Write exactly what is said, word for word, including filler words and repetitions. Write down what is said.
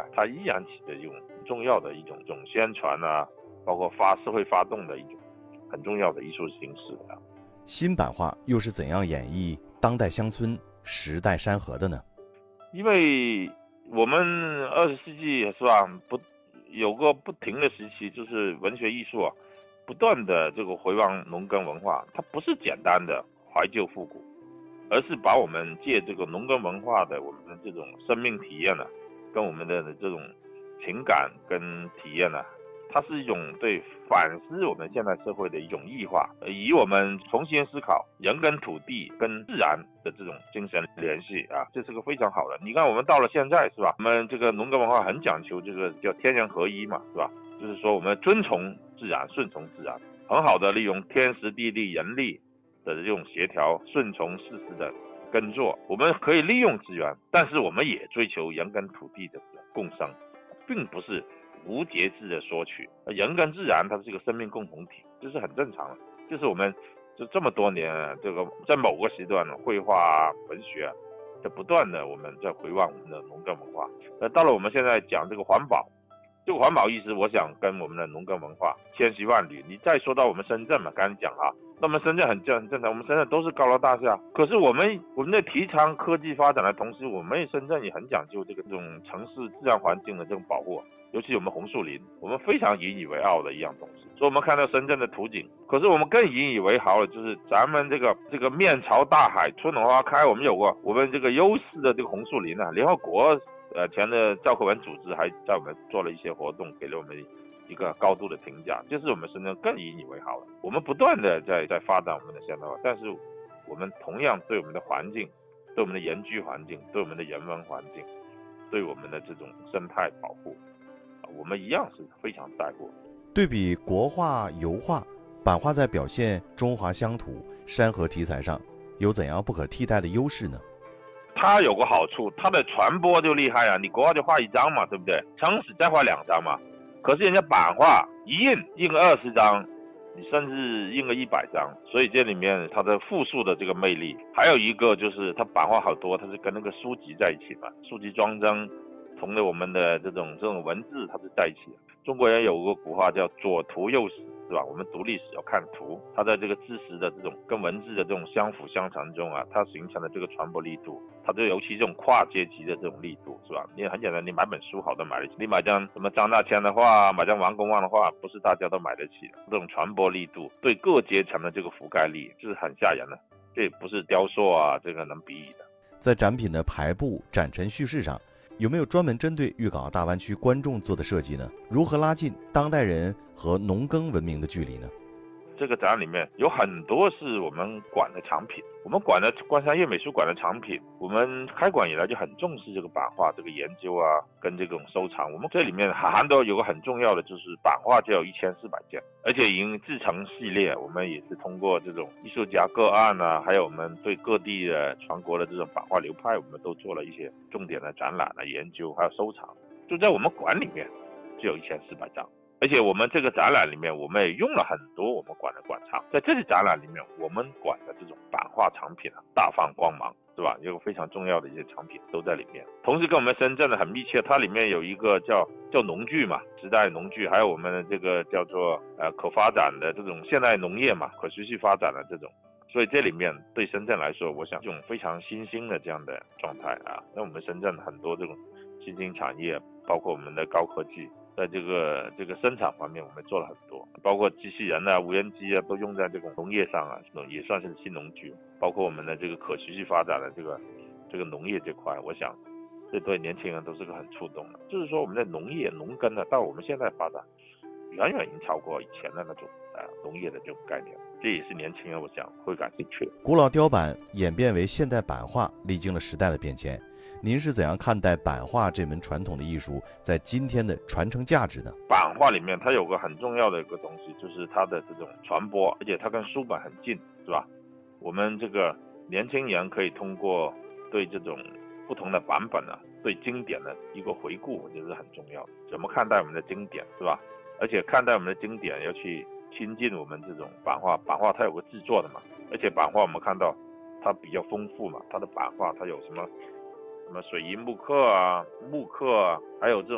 它依然起着一种重要的一种这种宣传啊，包括发社会发动的一种很重要的艺术形式啊。 新版画又是怎样演绎当代乡村时代山河的呢？ 因为我们二十世纪是吧，不有个不停的时期，就是文学艺术啊，不断的这个回望农耕文化，它不是简单的怀旧复古，而是把我们借这个农耕文化的我们的这种生命体验呢、啊，跟我们的这种情感跟体验呢、啊，它是一种对反思我们现代社会的一种异化，以我们重新思考人跟土地跟自然的这种精神联系啊，这是个非常好的。你看我们到了现在是吧，我们这个农耕文化很讲求这个叫天人合一嘛，是吧？就是说我们遵从自然，顺从自然，很好的利用天时地利人力的这种协调，顺从事实的耕作。我们可以利用资源，但是我们也追求人跟土地的这种共生，并不是无节制的索取。人跟自然它是一个生命共同体，这是很正常的。就是我们就这么多年，这个在某个时段，绘画啊、文学啊，在不断的我们在回望我们的农耕文化。那到了我们现在讲这个环保，这个环保意识，我想跟我们的农耕文化千丝万缕。你再说到我们深圳嘛，刚才讲啊，那么深圳很正很正常，我们深圳都是高楼大厦，可是我们我们在提倡科技发展的同时，我们深圳也很讲究这个这种城市自然环境的这种保护。尤其我们红树林，我们非常引以为傲的一样东西。所以我们看到深圳的图景，可是我们更引以为豪的就是咱们这个这个面朝大海，春暖花开。我们有过我们这个优势的这个红树林啊，联合国呃前的教科文组织还在我们做了一些活动，给了我们一个高度的评价，这是我们深圳更引以为豪的。我们不断的在在发展我们的现代化，但是我们同样对我们的环境，对我们的宜居环境，对我们的人文环境，对我们的这种生态保护，我们一样是非常在乎。 对比国画、油画，版画在表现中华乡土、山河题材上有怎样不可替代的优势呢？ 它有个好处，它的传播就厉害啊！你国画就画一张嘛，对不对？撑死再画两张嘛。可是人家版画一印印个二十张，你甚至印个一百张，所以这里面它的复数的这个魅力。还有一个就是它版画好多，它是跟那个书籍在一起嘛，书籍装帧同的我们的这种这种文字它是在一起的。中国人有个古话叫左图右史，是吧？我们读历史要看图，它在这个知识的这种跟文字的这种相辅相成中啊，它形成的这个传播力度，它就尤其这种跨阶级的这种力度，是吧？你很简单，你买本书好的买得起，你买张什么张大千的画，买张王公望的画，不是大家都买得起的。这种传播力度对各阶层的这个覆盖力，就是很吓人的，这也不是雕塑啊这个能比拟的。 在展品的排布、展陈叙事上，有没有专门针对粤港澳大湾区观众做的设计呢？如何拉近当代人和农耕文明的距离呢？ 这个展里面有很多是我们馆的藏品，我们馆的关山粤美术馆的藏品，我们开馆以来就很重视这个版画这个研究啊，跟这种收藏。我们这里面含的有个很重要的就是版画就有一千四百件，而且已经自成系列。我们也是通过这种艺术家个案啊，还有我们对各地的全国的这种版画流派，我们都做了一些重点的展览的研究，还有收藏。就在我们馆里面就有一千四百张。而且我们这个展览里面，我们也用了很多我们馆的馆藏。在这次展览里面，我们馆的这种版画藏品啊，大放光芒，是吧？有个非常重要的一些藏品都在里面。同时跟我们深圳的很密切，它里面有一个叫叫农具嘛，时代农具，还有我们的这个叫做呃可发展的这种现代农业嘛，可持续发展的这种。所以这里面对深圳来说，我想这种非常新兴的这样的状态啊，那我们深圳很多这种新兴产业，包括我们的高科技。在这个这个生产方面，我们做了很多，包括机器人啊、无人机啊，都用在这种农业上啊，也算是新农具。包括我们的这个可持续发展的这个这个农业这块，我想这对年轻人都是个很触动的。就是说，我们的农业农耕呢，到我们现在发展，远远已经超过以前的那种呃农业的这种概念。这也是年轻人我想会感兴趣的。 古老雕版演变为现代版画，历经了时代的变迁。您是怎样看待版画这门传统的艺术在今天的传承价值呢？ 版画里面它有个很重要的一个东西，就是它的这种传播，而且它跟书本很近，是吧？我们这个年轻人可以通过对这种不同的版本啊，对经典的一个回顾，我觉得是很重要的。怎么看待我们的经典，是吧？而且看待我们的经典要去亲近我们这种版画，版画它有个制作的嘛，而且版画我们看到它比较丰富嘛，它的版画它有什么什么水银木刻啊、木刻啊，还有这种